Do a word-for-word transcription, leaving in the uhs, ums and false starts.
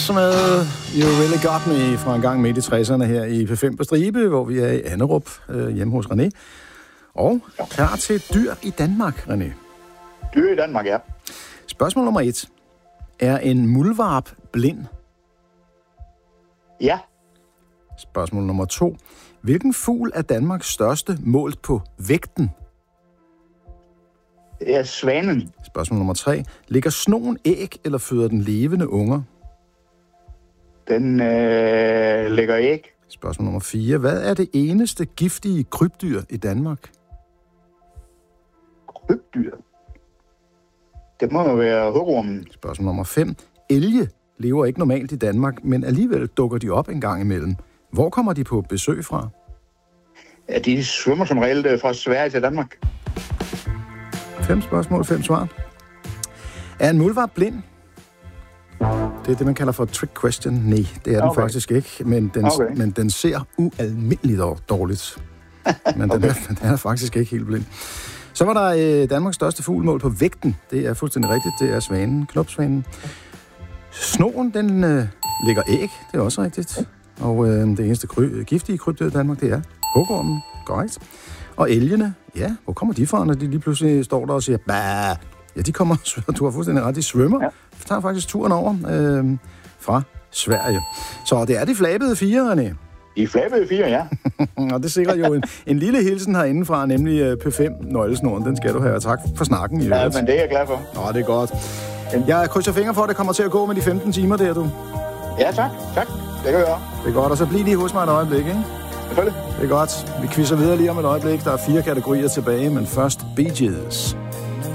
Med You Really Got Me fra en gang midt i tresserne her i P fem på Stribe, hvor vi er i Anderup øh, hjemme hos René. Og klar til dyr i Danmark, René. Dyr i Danmark, ja. Spørgsmål nummer et. Er en muldvarp blind? Ja. Spørgsmål nummer to. Hvilken fugl er Danmarks største målt på vægten? Det er svanen. Spørgsmål nummer tre. Ligger snogen æg, eller føder den levende unger? Den øh, lægger æg. Spørgsmål nummer fire. Hvad er det eneste giftige krybdyr i Danmark? Krybdyr? Det må jo være hugormen. Spørgsmål nummer fem. Elge lever ikke normalt i Danmark, men alligevel dukker de op en gang imellem. Hvor kommer de på besøg fra? Ja, de svømmer som regel fra Sverige til Danmark. Fem spørgsmål, fem svar. Er en muldvarp blind? Det er det, man kalder for trick question. Nej, det er den okay. faktisk ikke, men den, okay. men den ser ualmindeligt dårligt. Men okay. den, er, den er faktisk ikke helt blind. Så var der øh, Danmarks største fuglemål på vægten. Det er fuldstændig rigtigt. Det er svanen, knopsvanen. Snogen, den øh, lægger æg. Det er også rigtigt. Og øh, det eneste kry- giftige krybdyr i Danmark, det er hugormen. Korrekt. Og elgene, ja, hvor kommer de fra, når de lige pludselig står der og siger, bah! Ja, de kommer, du har fuldstændig ret, de svømmer. Ja. De tager faktisk turen over øh, fra Sverige. Så det er de flabede fire, René. De flabede fire, ja. Og det sikrer jo en, en lille hilsen herindefra, nemlig P fem Nøglesnoren. Den skal du have, og tak for snakken. I ja, men det er jeg glad for. Nå, det er godt. Jeg krydser fingre for, at det kommer til at gå med de femten timer der, du. Ja, tak. Tak. Det kan jeg gøre. Det er godt, og så bliv lige hos mig et øjeblik, ikke? Selvfølgelig. Det er godt. Vi quizzer videre lige om et øjeblik. Der er fire kategorier tilbage, men først Bee Gees.